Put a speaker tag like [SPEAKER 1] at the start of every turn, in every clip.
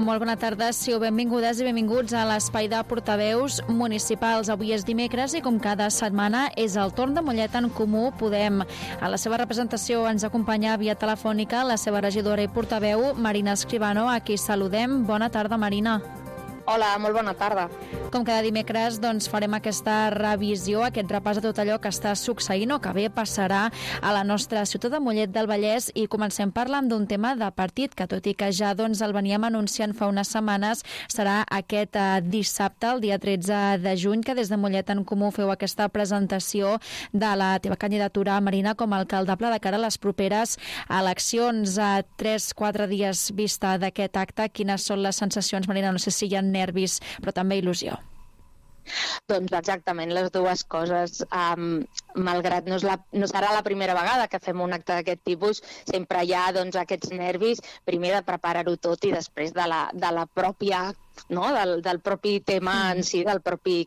[SPEAKER 1] molt bona tarda. Siu benvingudes i benvinguts a l'espai de portaveus municipals. Avui és dimecres i com cada setmana és el torn de Mollet en Comú Podem. A la seva representació ens acompanya via telefònica la seva regidora i portaveu Marina Escribano, a qui saludem. Bona tarda, Marina.
[SPEAKER 2] Hola, molt bona tarda.
[SPEAKER 1] Com cada dimecres, doncs, farem aquesta revisió, aquest repàs de tot allò que està succeint o que bé passarà a la nostra ciutat de Mollet del Vallès, i comencem parlant d'un tema de partit que, tot i que ja el veníem anunciant fa unes setmanes, serà aquest dissabte, el dia 13 de juny, que des de Mollet en Comú feu aquesta presentació de la teva candidatura, Marina, com a alcaldable de cara a les properes eleccions. A 3-4 dies vista d'aquest acte, quines són les sensacions, Marina? No sé si hi ha nervis, però també il·lusió.
[SPEAKER 2] Doncs exactament les dues coses. Malgrat no serà la primera vegada que fem un acte d'aquest tipus, sempre hi ha aquests nervis, primer de preparar-ho tot i després de la pròpia, no? del propi tema en si, del propi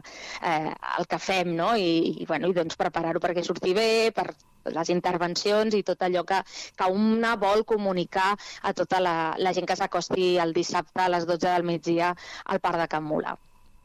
[SPEAKER 2] el que fem, no? I doncs preparar-ho perquè surti bé, per les intervencions i tot allò que una vol comunicar a tota la gent que s'acosti el dissabte a les 12 del migdia al Parc de Can Mulà.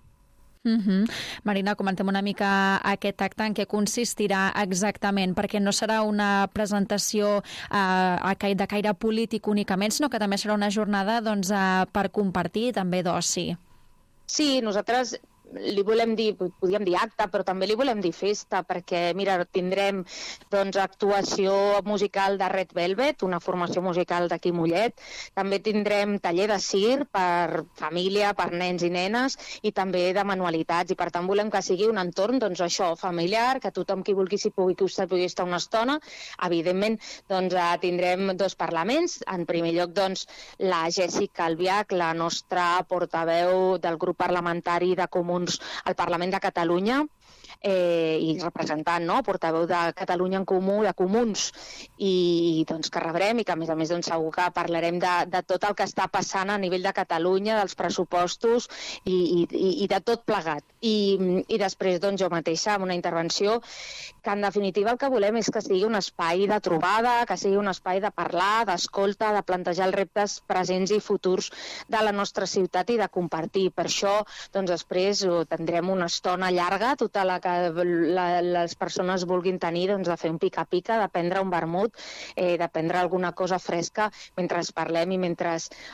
[SPEAKER 1] Marina, comentem una mica aquest acte, en què consistirà exactament, perquè no serà una presentació de caire polític únicament, sinó que també serà una jornada per compartir, també d'oci.
[SPEAKER 2] Sí, nosaltres li volem dir, podríem dir acte, però també li volem dir festa, perquè mira, tindrem actuació musical de Red Velvet, una formació musical d'aquí Mollet, també tindrem taller de circ per família, per nens i nenes, i també de manualitats, i per tant volem que sigui un entorn familiar, que tothom qui vulgui s'hi pugui estar una estona. Evidentment tindrem dos parlaments, en primer lloc la Jèssica Albiach, la nostra portaveu del grup parlamentari de Comuns al Parlament de Catalunya, i representant, portaveu de Catalunya en Comú, de Comuns, i que rebrem, i que a més segur que parlarem de tot el que està passant a nivell de Catalunya, dels pressupostos i de tot plegat. I després jo mateixa amb una intervenció que en definitiva el que volem és que sigui un espai de trobada, que sigui un espai de parlar, d'escolta, de plantejar els reptes presents i futurs de la nostra ciutat i de compartir. Per això després tindrem una estona llarga, tota la que les persones vulguin tenir, de fer un pica-pica, de prendre un vermut, de prendre alguna cosa fresca mentre parlem i mentre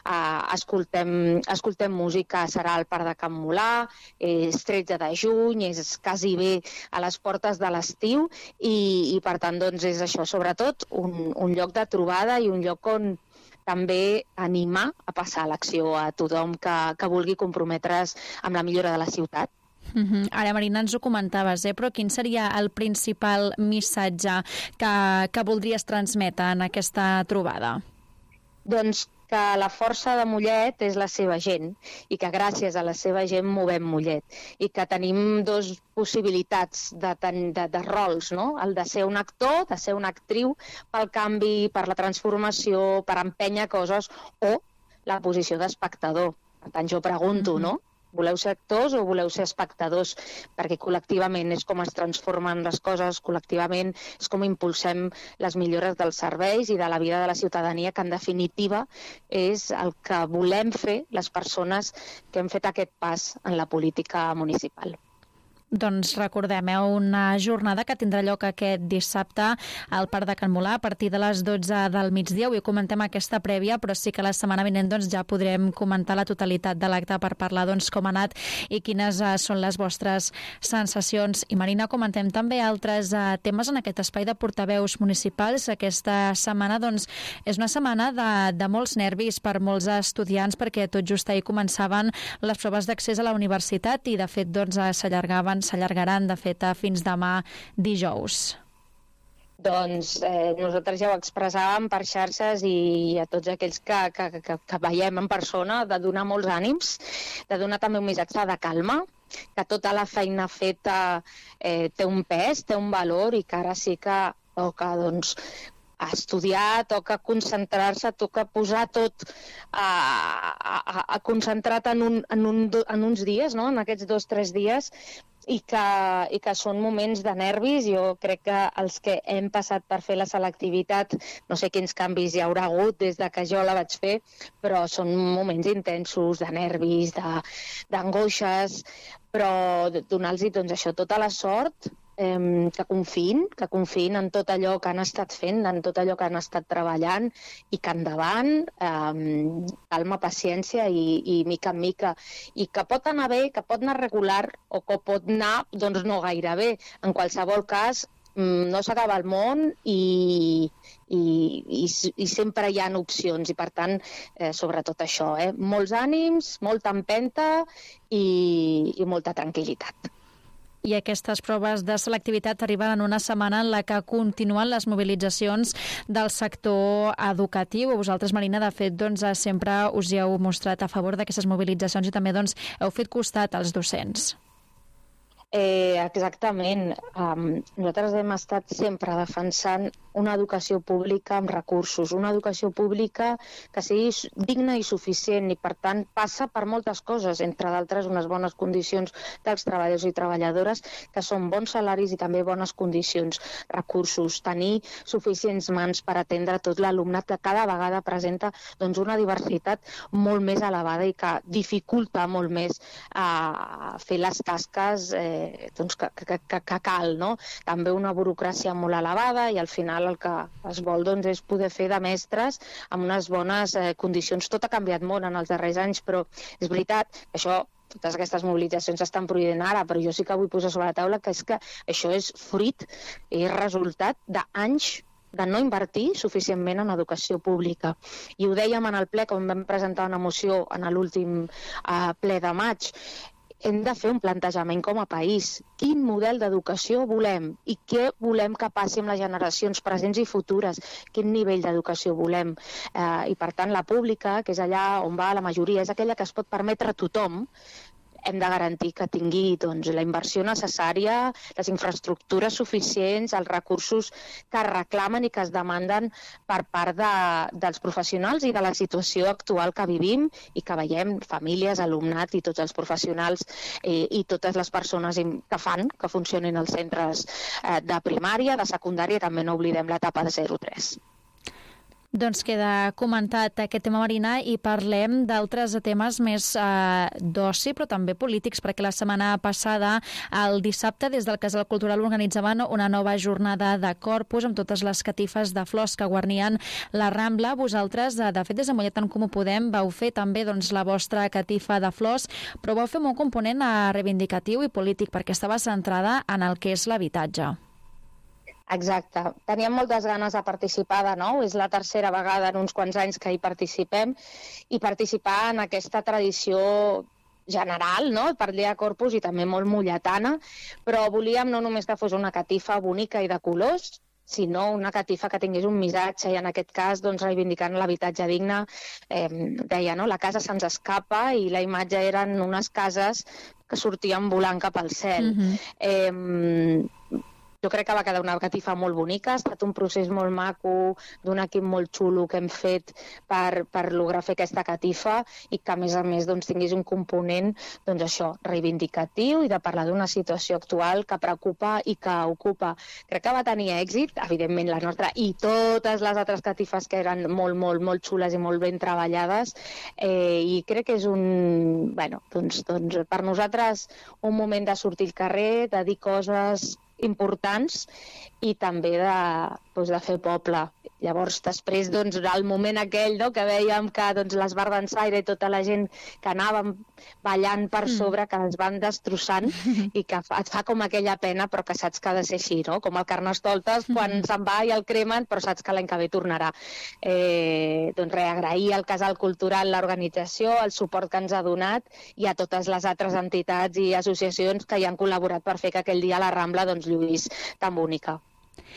[SPEAKER 2] escoltem música. Serà al Parc de Can Mulà, és 13 de juny, és quasi bé a les portes de l'estiu, i per tant és això, sobretot un lloc de trobada i un lloc on també animar a passar a l'acció a tothom que vulgui comprometre's amb la millora de la ciutat.
[SPEAKER 1] Ara, Marina, ens ho comentaves, però quin seria el principal missatge que voldries transmetre en aquesta trobada?
[SPEAKER 2] Doncs que la força de Mollet és la seva gent i que gràcies a la seva gent movem Mollet, i que tenim dues possibilitats de rols, no? El de ser un actor, de ser una actriu pel canvi, per la transformació, per empènyer coses, o la posició d'espectador. Per tant, jo pregunto, no? Voleu ser actors o voleu ser espectadors? Perquè col·lectivament és com es transformen les coses, col·lectivament és com impulsem les millores dels serveis i de la vida de la ciutadania, que en definitiva és el que volem fer les persones que hem fet aquest pas en la política municipal.
[SPEAKER 1] Doncs recordem, una jornada que tindrà lloc aquest dissabte al Parc de Can Mulà a partir de les 12 del migdia. Avui comentem aquesta prèvia, però sí que la setmana vinent ja podrem comentar la totalitat de l'acte per parlar com ha anat i quines són les vostres sensacions. I Marina, comentem també altres temes en aquest espai de portaveus municipals. Aquesta setmana és una setmana de molts nervis per molts estudiants, perquè tot just ahir començaven les proves d'accés a la universitat i de fet s'allargaran de fet fins demà dijous.
[SPEAKER 2] Doncs nosaltres ja ho expressàvem per xarxes i a tots aquells que veiem en persona, de donar molts ànims, de donar també un missatge de calma, que tota la feina feta té un pes, té un valor, i que ara sí que estudiar, toca concentrar-se, toca posar tot concentrat en uns dies, no? En aquests 2 o 3 dies, i que són moments de nervis. Jo crec que els que hem passat per fer la selectivitat, no sé quins canvis hi haurà hagut des de que jo la vaig fer, però són moments intensos, de nervis, d'angoixes, però donar-los doncs, això, tota la sort, que confiïn en tot allò que han estat fent, en tot allò que han estat treballant, i que endavant, calma, paciència i mica en mica. I que pot anar bé, que pot anar regular, o que pot anar doncs, no gaire bé. En qualsevol cas, no s'acaba el món i sempre hi ha opcions, i per tant, sobretot això, molts ànims, molta empenta i molta tranquil·litat.
[SPEAKER 1] I aquestes proves de selectivitat arriben en una setmana en la que continuen les mobilitzacions del sector educatiu. Vosaltres, Marina, de fet, doncs, sempre us hi heu mostrat a favor d'aquestes mobilitzacions i també doncs, heu fet costat als docents.
[SPEAKER 2] Exactament. Nosaltres hem estat sempre defensant una educació pública amb recursos, una educació pública que sigui digna i suficient, i per tant passa per moltes coses, entre d'altres unes bones condicions dels treballadors i treballadores, que són bons salaris i també bones condicions, recursos, tenir suficients mans per atendre tot l'alumnat que cada vegada presenta doncs, una diversitat molt més elevada i que dificulta molt més fer les tasques doncs, que cal, no? També una burocràcia molt elevada, i al final el que es vol doncs, és poder fer de mestres amb unes bones condicions. Tot ha canviat molt en els darrers anys, però és veritat que això, totes aquestes mobilitzacions s'estan prohibint ara, però jo sí que vull posar sobre la taula que és que això és fruit i resultat d'anys de no invertir suficientment en educació pública. I ho dèiem en el ple, quan vam presentar una moció en l'últim ple de maig. Hem de fer un plantejament com a país. Quin model d'educació volem i què volem que passi amb les generacions presents i futures? Quin nivell d'educació volem? I per tant, la pública, que és allà on va la majoria, és aquella que es pot permetre a tothom. Hem de garantir que tingui doncs, la inversió necessària, les infraestructures suficients, els recursos que es reclamen i que es demanden per part dels professionals i de la situació actual que vivim i que veiem, famílies, alumnat i tots els professionals i totes les persones que fan que funcionin els centres de primària, de secundària, i també no oblidem l'etapa de 0-3.
[SPEAKER 1] Doncs queda comentat aquest tema, Marina, i parlem d'altres temes més d'oci, però també polítics, perquè la setmana passada, el dissabte, des del Casal Cultural organitzaven una nova jornada de Corpus amb totes les catifes de flors que guarnien la Rambla. Vosaltres, de fet, des de Mollet en Comú Podem, vau fer també doncs, la vostra catifa de flors, però vau fer un component reivindicatiu i polític, perquè estava centrada en el que és l'habitatge.
[SPEAKER 2] Exacte. Teníem moltes ganes de participar de nou. És la tercera vegada en uns quants anys que hi participem, i participar en aquesta tradició general, no? Per dia de Corpus, i també molt molletana, però volíem no només que fos una catifa bonica i de colors, sinó una catifa que tingués un missatge, i en aquest cas doncs, reivindicant l'habitatge digne. Deia, no? La casa se'ns escapa, i la imatge eren unes cases que sortien volant cap al cel. Jo crec que va quedar una catifa molt bonica, ha estat un procés molt maco, d'un equip molt xulo que hem fet per lograr fer aquesta catifa, i que a més doncs, tingués un component doncs, això, reivindicatiu i de parlar d'una situació actual que preocupa i que ocupa. Crec que va tenir èxit, evidentment la nostra i totes les altres catifes que eren molt xules i molt ben treballades, i crec que és doncs, per nosaltres un moment de sortir al carrer, de dir coses importants i també de fer poble. Llavors, després, doncs, el moment aquell que veiem que l'Esbar d'Ensaire i tota la gent que anàvem ballant per sobre, que ens van destrossant, i que et fa com aquella pena, però que saps que ha de ser així, no? Com el Carnestoltes, quan se'n va i el cremen, però saps que l'any que ve tornarà. Doncs agrair al Casal Cultural l'organització, el suport que ens ha donat, i a totes les altres entitats i associacions que hi han col·laborat per fer que aquell dia la Rambla lluís tan bonica.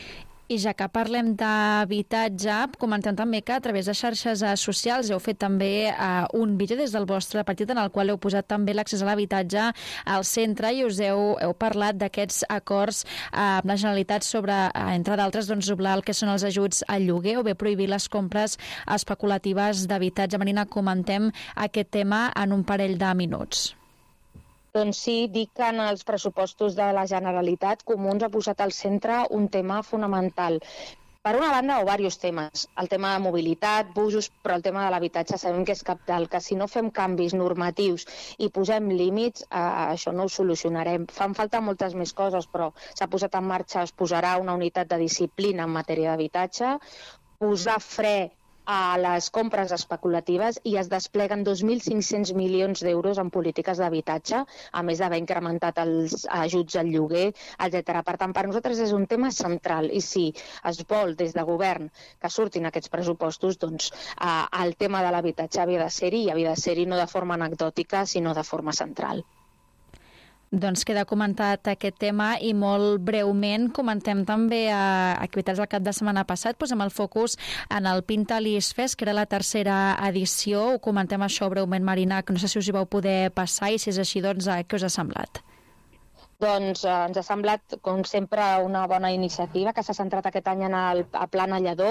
[SPEAKER 1] I ja que parlem d'habitatge, comentem també que a través de xarxes socials heu fet també un vídeo des del vostre partit en el qual heu posat també l'accés a l'habitatge al centre i us heu parlat d'aquests acords amb la Generalitat sobre, entre d'altres, doblar el que són els ajuts al lloguer o bé prohibir les compres especulatives d'habitatge. Marina, comentem aquest tema en un parell de minuts.
[SPEAKER 2] Doncs sí, dic que en els pressupostos de la Generalitat Comuns ha posat al centre un tema fonamental. Per una banda, o diversos temes. El tema de mobilitat, busos, però el tema de l'habitatge sabem que és cabdal, que si no fem canvis normatius i posem límits, això no ho solucionarem. Fan falta moltes més coses, però s'ha posat en marxa, es posarà una unitat de disciplina en matèria d'habitatge, posar fre a les compres especulatives i es despleguen 2.500 milions d'euros en polítiques d'habitatge, a més d'haver incrementat els ajuts al lloguer, etc. Per tant, per nosaltres és un tema central i si es vol des de govern que surtin aquests pressupostos, doncs el tema de l'habitatge havia de ser-hi i havia de ser-hi no de forma anecdòtica, sinó de forma central.
[SPEAKER 1] Doncs queda comentat aquest tema i molt breument comentem també activitats del cap de setmana passat. Posem el focus en el Pintalis Fest, que era la tercera edició. Ho comentem això breument, Marina, que no sé si us hi vau poder passar i si és així, doncs, què us ha semblat?
[SPEAKER 2] Doncs ens ha semblat, com sempre, una bona iniciativa que s'ha centrat aquest any en el Pla Nallador.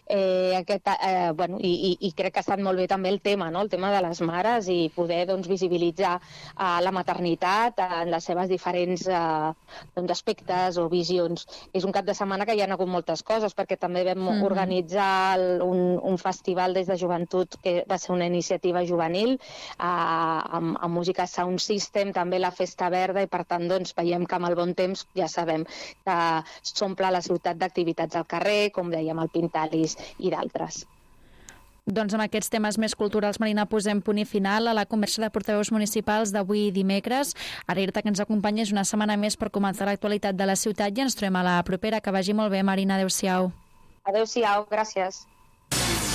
[SPEAKER 2] I crec que ha estat molt bé també el tema de les mares i poder visibilitzar la maternitat en les seves diferents aspectes o visions. És un cap de setmana que hi ha hagut moltes coses, perquè també vam organitzar un festival des de joventut que va ser una iniciativa juvenil amb música Sound System, també la Festa Verda, i per tant veiem que amb el bon temps ja sabem que s'omple la ciutat d'activitats al carrer, com dèiem, el Pintalis i d'altres.
[SPEAKER 1] Doncs amb aquests temes més culturals, Marina, posem punt i final a la conversa de portaveus municipals d'avui dimecres. Agrair-te que ens acompanyis una setmana més per comentar l'actualitat de la ciutat i ens trobem a la propera. Que vagi molt bé, Marina. Adéu-siau.
[SPEAKER 2] Adéu-siau, gràcies.